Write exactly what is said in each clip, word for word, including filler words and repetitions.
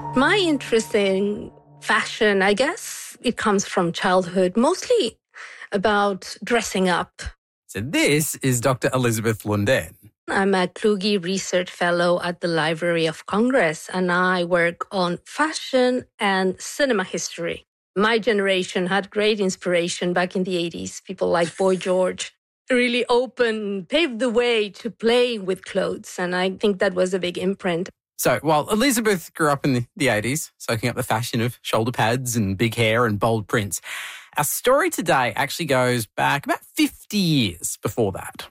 My interest in fashion, I guess it comes from childhood, mostly about dressing up. So this is Doctor Elizabeth Lundén. I'm a Kluge Research Fellow at the Library of Congress, and I work on fashion and cinema history. My generation had great inspiration back in the eighties. People like Boy George really opened, paved the way to playing with clothes, and I think that was a big imprint. So while Elizabeth grew up in the, the eighties, soaking up the fashion of shoulder pads and big hair and bold prints, our story today actually goes back about fifty years before that.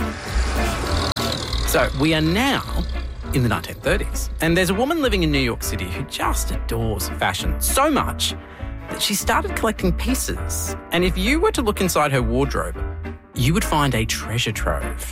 So we are now in the nineteen thirties, and there's a woman living in New York City who just adores fashion so much that she started collecting pieces. And if you were to look inside her wardrobe, you would find a treasure trove.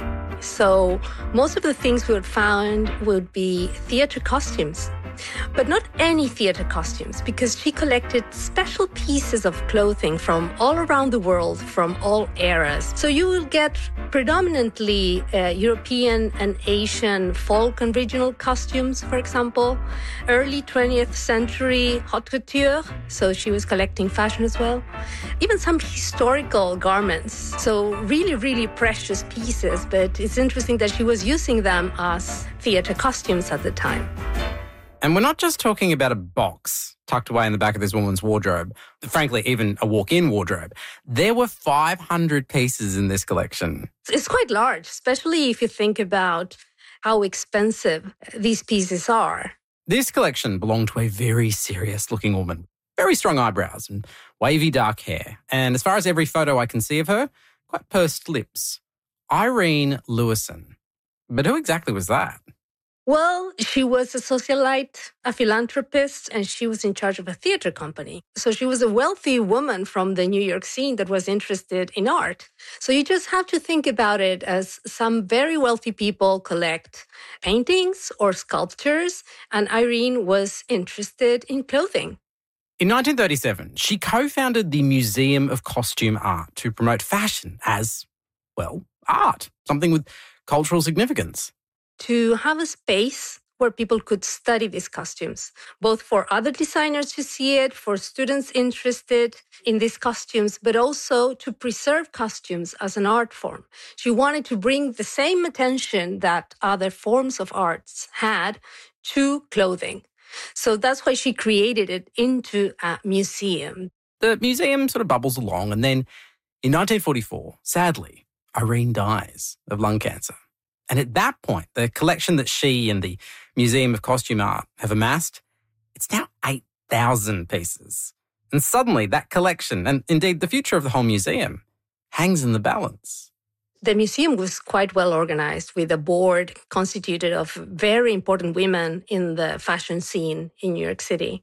So most of the things we would find would be theater costumes, but not any theater costumes, because she collected special pieces of clothing from all around the world, from all eras. So you will get predominantly uh, European and Asian folk and regional costumes, for example, early twentieth century haute couture. So she was collecting fashion as well. Even some historical garments. So really, really precious pieces, but it's interesting that she was using them as theater costumes at the time. And we're not just talking about a box tucked away in the back of this woman's wardrobe, frankly, even a walk-in wardrobe. There were five hundred pieces in this collection. It's quite large, especially if you think about how expensive these pieces are. This collection belonged to a very serious-looking woman, very strong eyebrows and wavy dark hair. And as far as every photo I can see of her, quite pursed lips. Irene Lewison. But who exactly was that? Well, she was a socialite, a philanthropist, and she was in charge of a theater company. So she was a wealthy woman from the New York scene that was interested in art. So you just have to think about it as some very wealthy people collect paintings or sculptures, and Irene was interested in clothing. In nineteen thirty-seven, she co-founded the Museum of Costume Art to promote fashion as, well, art, something with cultural significance. To have a space where people could study these costumes, both for other designers to see it, for students interested in these costumes, but also to preserve costumes as an art form. She wanted to bring the same attention that other forms of arts had to clothing. So that's why she created it into a museum. The museum sort of bubbles along, and then in nineteen forty-four, sadly, Irene dies of lung cancer. And at that point, the collection that she and the Museum of Costume Art have amassed, it's now eight thousand pieces. And suddenly that collection, and indeed the future of the whole museum, hangs in the balance. The museum was quite well organized, with a board constituted of very important women in the fashion scene in New York City.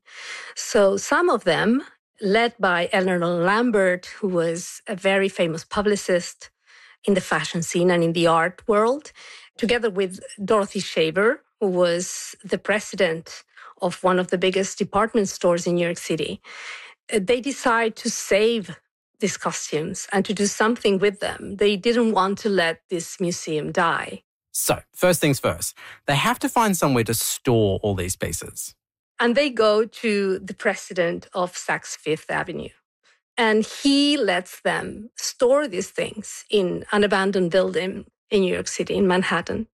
So some of them, led by Eleanor Lambert, who was a very famous publicist in the fashion scene and in the art world, together with Dorothy Shaver, who was the president of one of the biggest department stores in New York City. They decided to save these costumes and to do something with them. They didn't want to let this museum die. So, first things first, they have to find somewhere to store all these pieces. And they go to the president of Saks Fifth Avenue. And he lets them store these things in an abandoned building in New York City, in Manhattan.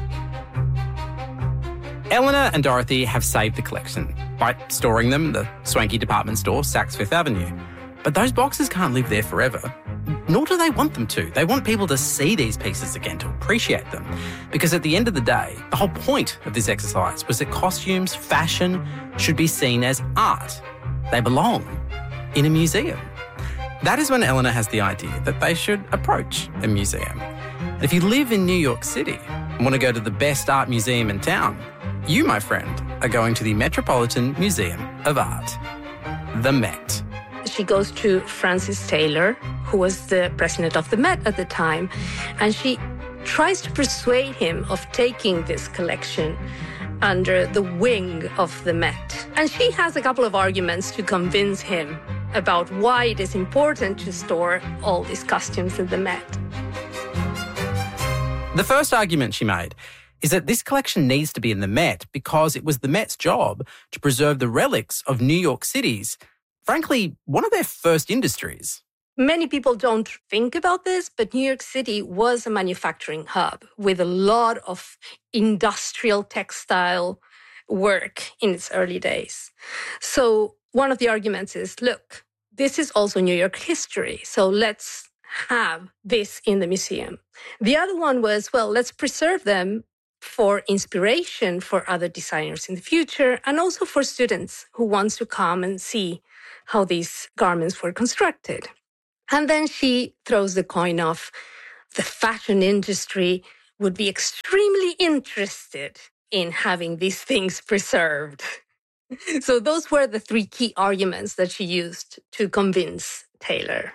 Eleanor and Dorothy have saved the collection by storing them in the swanky department store, Saks Fifth Avenue. But those boxes can't live there forever, nor do they want them to. They want people to see these pieces again, to appreciate them. Because at the end of the day, the whole point of this exercise was that costumes, fashion, should be seen as art. They belong in a museum. That is when Eleanor has the idea that they should approach a museum. If you live in New York City and want to go to the best art museum in town, you, my friend, are going to the Metropolitan Museum of Art, the Met. She goes to Francis Taylor, who was the president of the Met at the time, and she tries to persuade him of taking this collection under the wing of the Met. And she has a couple of arguments to convince him about why it is important to store all these costumes in the Met. The first argument she made is that this collection needs to be in the Met because it was the Met's job to preserve the relics of New York City's, frankly, one of their first industries. Many people don't think about this, but New York City was a manufacturing hub with a lot of industrial textile work in its early days. So one of the arguments is, look, this is also New York history, so let's have this in the museum. The other one was, well, let's preserve them for inspiration for other designers in the future and also for students who want to come and see how these garments were constructed. And then she throws the coin of the fashion industry would be extremely interested in having these things preserved. So those were the three key arguments that she used to convince Taylor.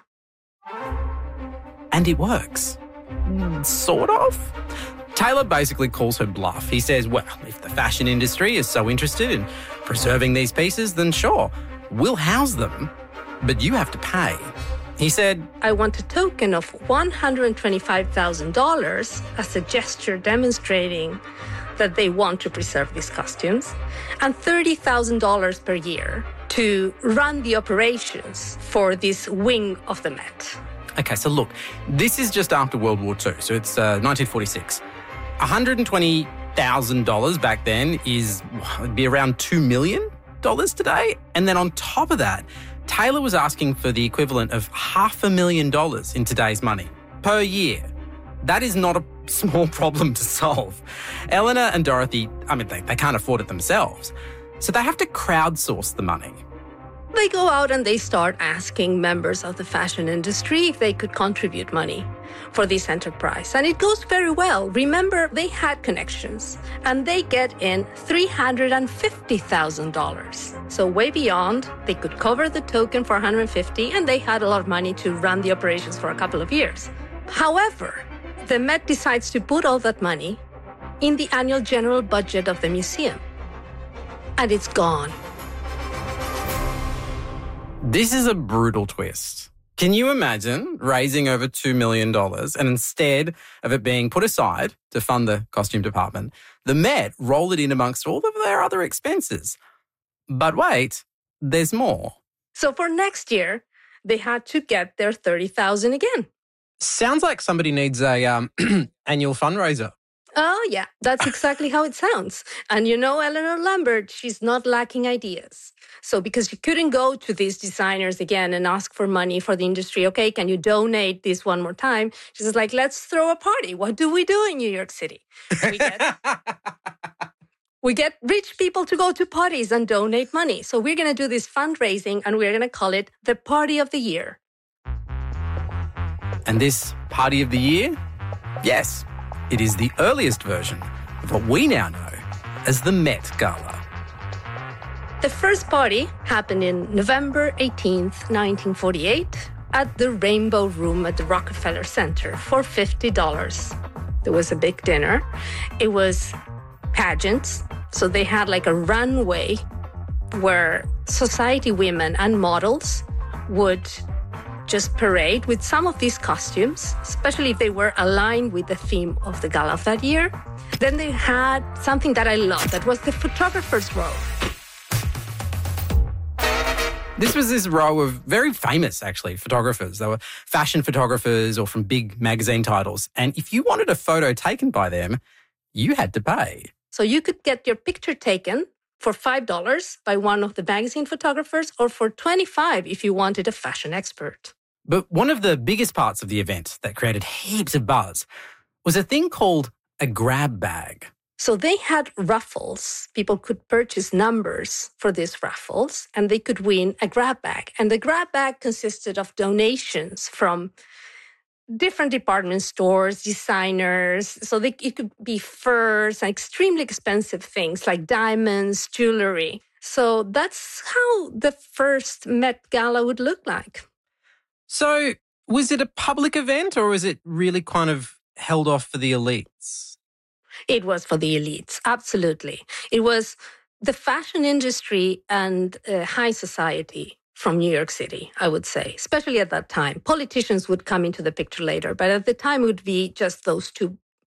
And it works. Sort of. Taylor basically calls her bluff. He says, well, if the fashion industry is so interested in preserving these pieces, then sure, we'll house them, but you have to pay. He said, I want a token of one hundred twenty-five thousand dollars as a gesture demonstrating that they want to preserve these costumes, and thirty thousand dollars per year to run the operations for this wing of the Met. Okay, so look, this is just after World War Two, so it's uh, nineteen forty-six. one hundred twenty thousand dollars back then is, it'd be around two million dollars today. And then on top of that, Taylor was asking for the equivalent of half a million dollars in today's money per year. That is not a small problem to solve. Eleanor and Dorothy, I mean, they, they can't afford it themselves. So they have to crowdsource the money. They go out and they start asking members of the fashion industry if they could contribute money for this enterprise. And it goes very well. Remember, they had connections and they get in three hundred fifty thousand dollars. So way beyond, they could cover the token for one hundred fifty thousand dollars and they had a lot of money to run the operations for a couple of years. However, the Met decides to put all that money in the annual general budget of the museum. And it's gone. This is a brutal twist. Can you imagine raising over two million dollars and instead of it being put aside to fund the costume department, the Met roll it in amongst all of their other expenses? But wait, there's more. So for next year, they had to get their thirty thousand dollars again. Sounds like somebody needs a um, annual fundraiser. Oh, yeah, that's exactly how it sounds. And you know, Eleanor Lambert, she's not lacking ideas. So because she couldn't go to these designers again and ask for money for the industry, okay, can you donate this one more time? She says, like, let's throw a party. What do we do in New York City? We get, we get rich people to go to parties and donate money. So we're going to do this fundraising and we're going to call it the Party of the Year. And this Party of the Year? Yes. It is the earliest version of what we now know as the Met Gala. The first party happened in November eighteenth, nineteen forty-eight, at the Rainbow Room at the Rockefeller Center for fifty dollars. There was a big dinner. It was pageants. So they had like a runway where society women and models would just parade with some of these costumes, especially if they were aligned with the theme of the gala of that year. Then they had something that I loved, that was the photographer's row. This was this row of very famous, actually, photographers. They were fashion photographers or from big magazine titles. And if you wanted a photo taken by them, you had to pay. So you could get your picture taken for five dollars by one of the magazine photographers, or for twenty-five dollars if you wanted a fashion expert. But one of the biggest parts of the event that created heaps of buzz was a thing called a grab bag. So they had raffles. People could purchase numbers for these raffles, and they could win a grab bag. And the grab bag consisted of donations from different department stores, designers. So they, it could be furs and extremely expensive things like diamonds, jewelry. So that's how the first Met Gala would look like. So was it a public event or was it really kind of held off for the elites? It was for the elites, absolutely. It was the fashion industry and uh, high society from New York City, I would say, especially at that time. Politicians would come into the picture later, but at the time it would be just those two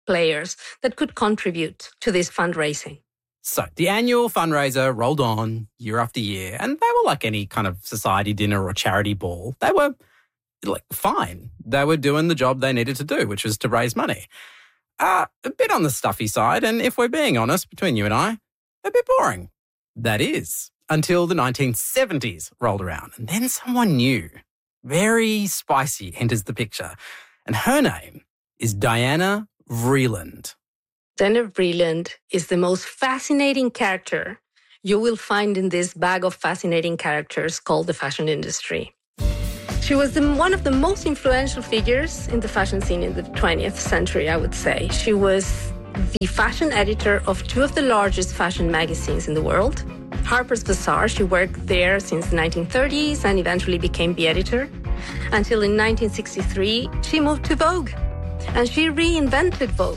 players that could contribute to this fundraising. So the annual fundraiser rolled on year after year, and they were like any kind of society dinner or charity ball. They were like fine. They were doing the job they needed to do, which was to raise money. Uh, a bit on the stuffy side, and if we're being honest, between you and I, a bit boring. That is, until the nineteen seventies rolled around, and then someone new, very spicy, enters the picture, and her name is Diana Vreeland. Diana Vreeland is the most fascinating character you will find in this bag of fascinating characters called the fashion industry. She was the, one of the most influential figures in the fashion scene in the twentieth century, I would say. She was the fashion editor of two of the largest fashion magazines in the world. Harper's Bazaar, she worked there since the nineteen thirties and eventually became the editor. Until in nineteen sixty-three, she moved to Vogue, and she reinvented Vogue.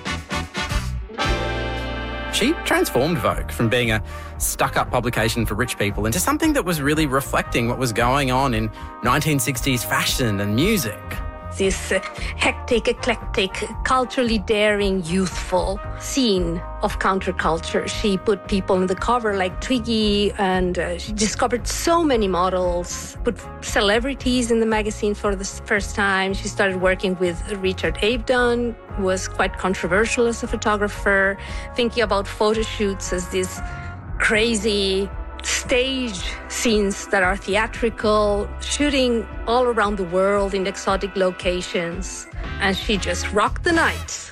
She transformed Vogue from being a stuck-up publication for rich people into something that was really reflecting what was going on in nineteen sixties fashion and music. This uh, hectic, eclectic, culturally daring, youthful scene of counterculture. She put people on the cover like Twiggy, and uh, she discovered so many models, put celebrities in the magazine for the first time. She started working with Richard Avedon, who was quite controversial as a photographer, thinking about photo shoots as this crazy stage scenes that are theatrical, shooting all around the world in exotic locations. And she just rocked the night.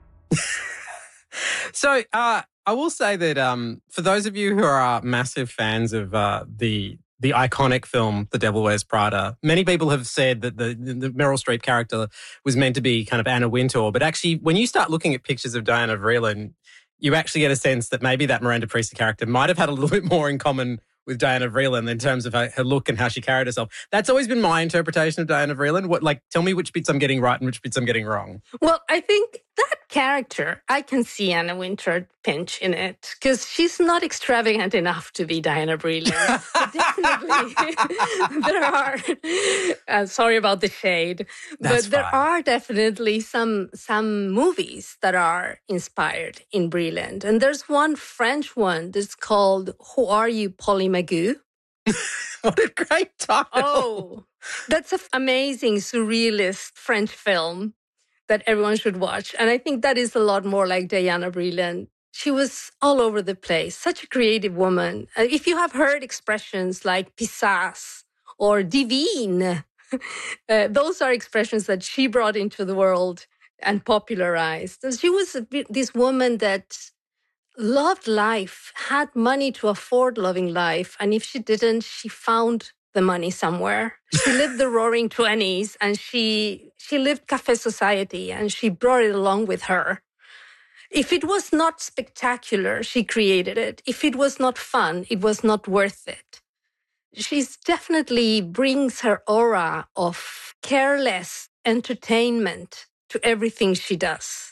So uh, I will say that um, for those of you who are massive fans of uh, the the iconic film The Devil Wears Prada, many people have said that the, the Meryl Streep character was meant to be kind of Anna Wintour. But actually, when you start looking at pictures of Diana Vreeland, you actually get a sense that maybe that Miranda Priestly character might have had a little bit more in common with Diana Vreeland in terms of her, her look and how she carried herself. That's always been my interpretation of Diana Vreeland. What, like, tell me which bits I'm getting right and which bits I'm getting wrong. Well, I think that character, I can see Anna Wintour pinch in it because she's not extravagant enough to be Diana Vreeland. Definitely, there are. Uh, sorry about the shade, That's but there fine. are definitely some some movies that are inspired in Vreeland, and there's one French one that's called "Who Are You, Polly Magoo?" What a great title! Oh, that's an amazing surrealist French film that everyone should watch. And I think that is a lot more like Diana Vreeland. She was all over the place, such a creative woman. Uh, if you have heard expressions like pissasse or divine, uh, those are expressions that she brought into the world and popularized. So she was a, this woman that loved life, had money to afford loving life. And if she didn't, she found the money somewhere. She lived the roaring twenties, and she she lived cafe society, and she brought it along with her. If it was not spectacular, she created it. If it was not fun, it was not worth it. She's definitely brings her aura of careless entertainment to everything she does.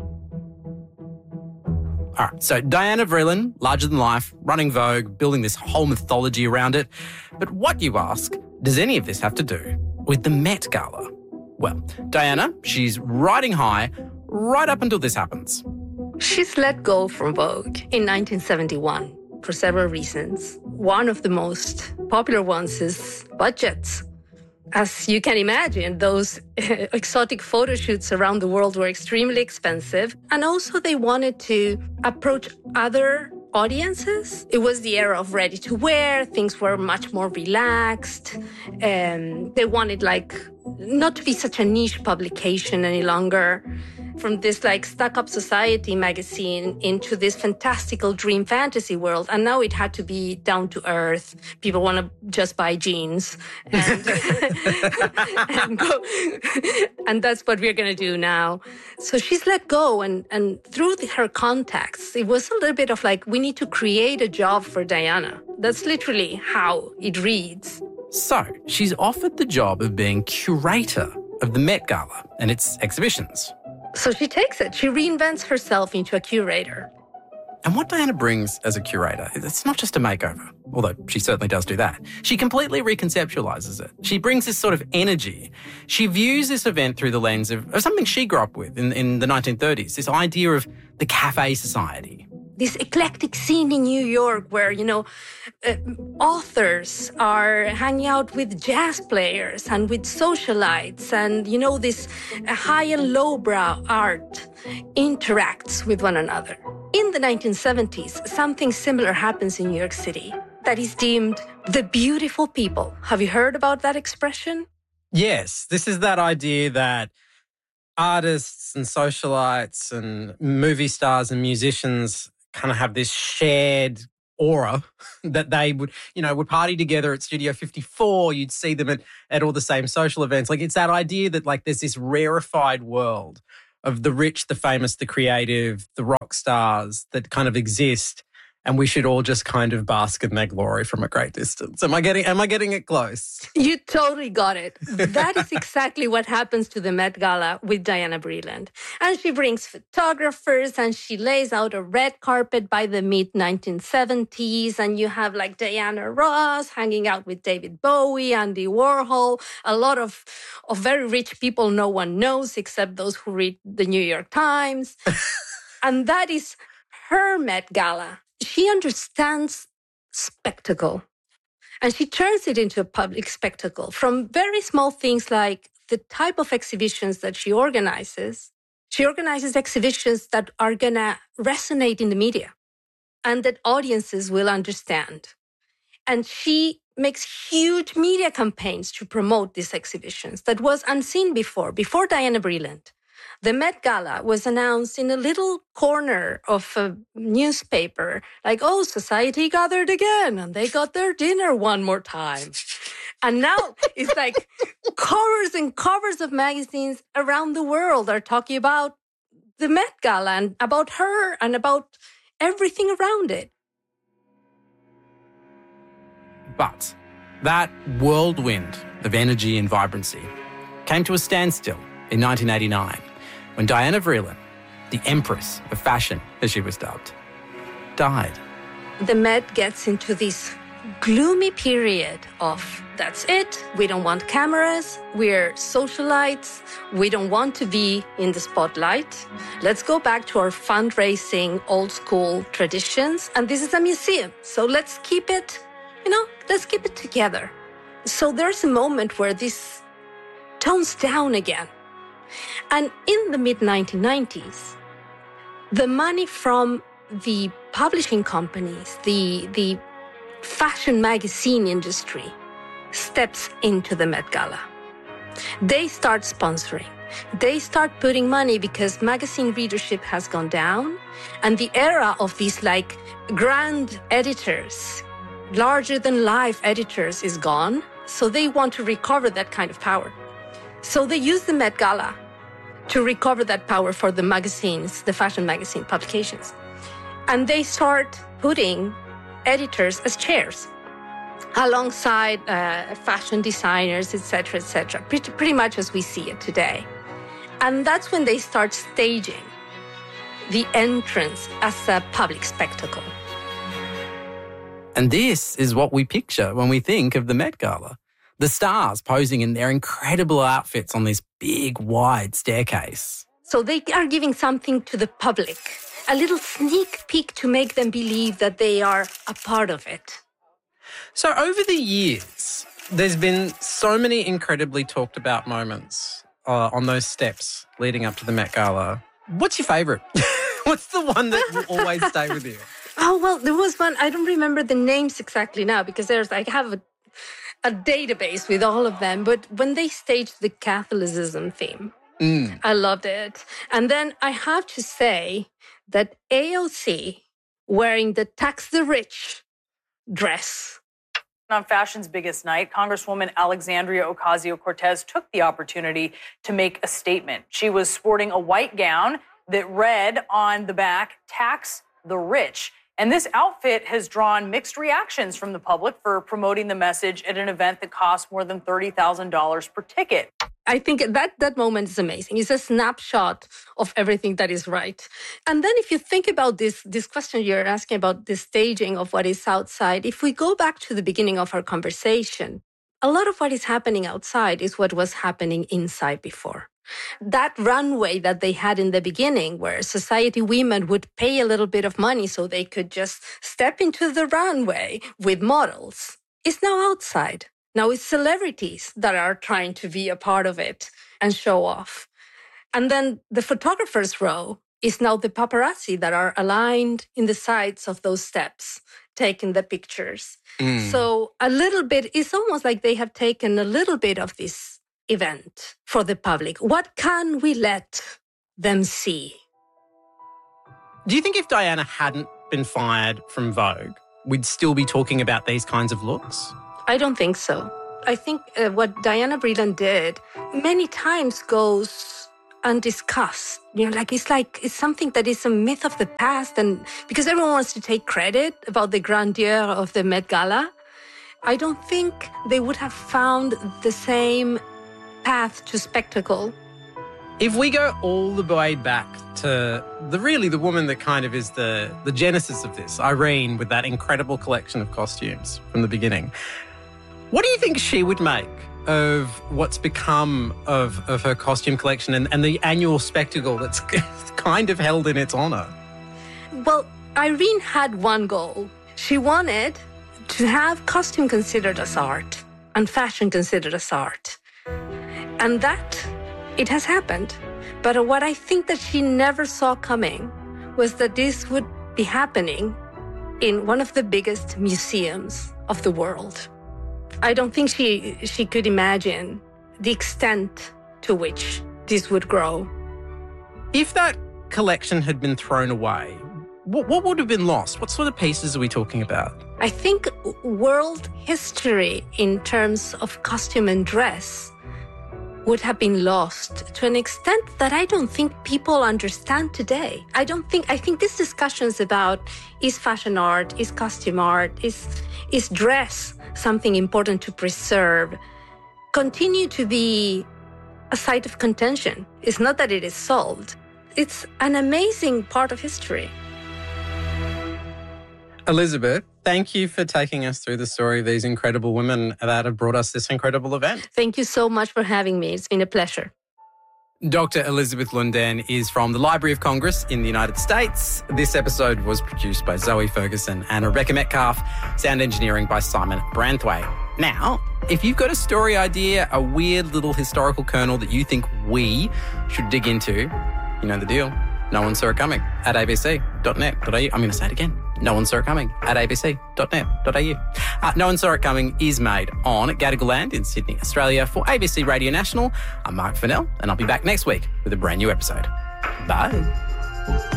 All right, so Diana Vreeland, larger than life, running Vogue, building this whole mythology around it. But what, you ask, does any of this have to do with the Met Gala? Well, Diana, she's riding high right up until this happens. She's let go from Vogue in nineteen seventy-one for several reasons. One of the most popular ones is budgets. As you can imagine, those exotic photo shoots around the world were extremely expensive. And also they wanted to approach other audiences. It was the era of ready to wear. Things were much more relaxed. And they wanted like not to be such a niche publication any longer. From this like stuck-up society magazine into this fantastical dream fantasy world. And now it had to be down to earth. People want to just buy jeans and, and go. And that's what we're going to do now. So she's let go. And, and through the, her contacts, it was a little bit of like, we need to create a job for Diana. That's literally how it reads. So she's offered the job of being curator of the Met Gala and its exhibitions. So she takes it. She reinvents herself into a curator. And what Diana brings as a curator, it's not just a makeover, although she certainly does do that. She completely reconceptualises it. She brings this sort of energy. She views this event through the lens of, of something she grew up with in, in the nineteen thirties, this idea of the cafe society. This eclectic scene in New York where, you know, uh, authors are hanging out with jazz players and with socialites, and, you know, this uh, high and lowbrow art interacts with one another. In the nineteen seventies, something similar happens in New York City that is deemed the beautiful people. Have you heard about that expression? Yes, this is that idea that artists and socialites and movie stars and musicians kind of have this shared aura that they would, you know, would party together at Studio fifty-four. You'd see them at, at all the same social events. Like, it's that idea that, like, there's this rarefied world of the rich, the famous, the creative, the rock stars that kind of exist, and we should all just kind of bask in their glory from a great distance. Am I getting am I getting it close? You totally got it. That is exactly what happens to the Met Gala with Diana Vreeland. And she brings photographers and she lays out a red carpet by the mid nineteen seventies. And you have like Diana Ross hanging out with David Bowie, Andy Warhol, a lot of, of very rich people no one knows except those who read the New York Times. And that is her Met Gala. She understands spectacle, and she turns it into a public spectacle from very small things like the type of exhibitions that she organizes. She organizes exhibitions that are going to resonate in the media and that audiences will understand. And she makes huge media campaigns to promote these exhibitions that was unseen before, before Diana Vreeland. The Met Gala was announced in a little corner of a newspaper, like, oh, society gathered again, and they got their dinner one more time. And now it's like covers and covers of magazines around the world are talking about the Met Gala and about her and about everything around it. But that whirlwind of energy and vibrancy came to a standstill in nineteen eighty-nine. When Diana Vreeland, the Empress of Fashion, as she was dubbed, died. The Met gets into this gloomy period of, that's it, we don't want cameras, we're socialites, we don't want to be in the spotlight. Let's go back to our fundraising old school traditions. And this is a museum, so let's keep it, you know, let's keep it together. So there's a moment where this tones down again. And in the mid nineteen nineties, the money from the publishing companies, the, the fashion magazine industry, steps into the Met Gala. They start sponsoring. They start putting money because magazine readership has gone down. And the era of these like grand editors, larger than life editors is gone. So they want to recover that kind of power. So they use the Met Gala to recover that power for the magazines, the fashion magazine publications. And they start putting editors as chairs alongside uh, fashion designers, et cetera, et cetera, pretty, pretty much as we see it today. And that's when they start staging the entrance as a public spectacle. And this is what we picture when we think of the Met Gala. The stars posing in their incredible outfits on this big, wide staircase. So they are giving something to the public, a little sneak peek to make them believe that they are a part of it. So over the years, there's been so many incredibly talked about moments uh, on those steps leading up to the Met Gala. What's your favourite? What's the one that will always stay with you? Oh, well, there was one. I don't remember the names exactly now because there's, I have a a database with all of them, but when they staged the Catholicism theme, mm. I loved it. And then I have to say that A O C wearing the tax the rich dress. On fashion's biggest night, Congresswoman Alexandria Ocasio-Cortez took the opportunity to make a statement. She was sporting a white gown that read on the back, "Tax the Rich." And this outfit has drawn mixed reactions from the public for promoting the message at an event that costs more than thirty thousand dollars per ticket. I think that that moment is amazing. It's a snapshot of everything that is right. And then if you think about this, this question you're asking about the staging of what is outside, if we go back to the beginning of our conversation, a lot of what is happening outside is what was happening inside before. That runway that they had in the beginning, where society women would pay a little bit of money so they could just step into the runway with models, is now outside. Now it's celebrities that are trying to be a part of it and show off. And then the photographer's row is now the paparazzi that are aligned in the sides of those steps, taking the pictures. Mm. So a little bit, it's almost like they have taken a little bit of this event for the public. What can we let them see? Do you think if Diana hadn't been fired from Vogue, we'd still be talking about these kinds of looks? I don't think so. I think uh, what Diana Vreeland did many times goes undiscussed. You know, like it's like it's something that is a myth of the past, and because everyone wants to take credit about the grandeur of the Met Gala, I don't think they would have found the same path to spectacle. If we go all the way back to the really the woman that kind of is the, the genesis of this, Irene, with that incredible collection of costumes from the beginning, what do you think she would make of what's become of, of her costume collection and, and the annual spectacle that's kind of held in its honour? Well, Irene had one goal. She wanted to have costume considered as art and fashion considered as art. And that, it has happened. But what I think that she never saw coming was that this would be happening in one of the biggest museums of the world. I don't think she she could imagine the extent to which this would grow. If that collection had been thrown away, what, what would have been lost? What sort of pieces are we talking about? I think world history in terms of costume and dress would have been lost to an extent that I don't think people understand today. I don't think, I think these discussions about is fashion art, is costume art, is, is dress something important to preserve, continue to be a site of contention. It's not that it is solved. It's an amazing part of history. Elizabeth, thank you for taking us through the story of these incredible women that have brought us this incredible event. Thank you so much for having me. It's been a pleasure. Doctor Elizabeth Lundén is from the Library of Congress in the United States. This episode was produced by Zoe Ferguson and Rebecca Metcalf, sound engineering by Simon Branthwaite. Now, if you've got a story idea, a weird little historical kernel that you think we should dig into, you know the deal. No one saw it coming at a b c dot net dot a u. I'm going to say it again. No one saw it coming at a b c dot net dot a u. Uh, no one saw it coming is made on Gadigal Land in Sydney, Australia for A B C Radio National. I'm Mark Fennell, and I'll be back next week with a brand new episode. Bye.